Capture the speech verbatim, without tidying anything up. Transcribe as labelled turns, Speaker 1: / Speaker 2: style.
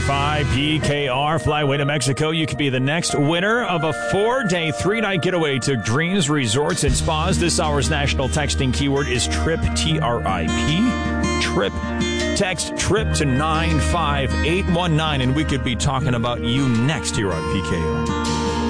Speaker 1: five P K R. Fly away to Mexico. You could be the next winner of a four-day, three-night getaway to Dreams Resorts and Spas. This hour's national texting keyword is TRIP, T R I P. TRIP. Text TRIP to nine five eight one nine, and we could be talking about you next here on P K O.